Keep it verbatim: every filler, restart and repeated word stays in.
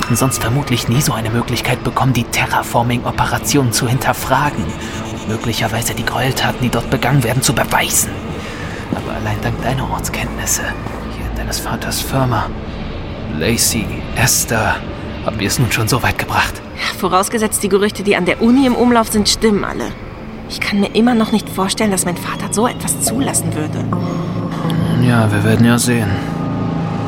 hätten sonst vermutlich nie so eine Möglichkeit bekommen, die Terraforming-Operation zu hinterfragen und möglicherweise die Gräueltaten, die dort begangen werden, zu beweisen. Aber allein dank deiner Ortskenntnisse, hier in deines Vaters Firma, Lacey, Esther, haben wir es nun schon so weit gebracht. Vorausgesetzt, die Gerüchte, die an der Uni im Umlauf sind, stimmen alle. Ich kann mir immer noch nicht vorstellen, dass mein Vater so etwas zulassen würde. Ja, wir werden ja sehen.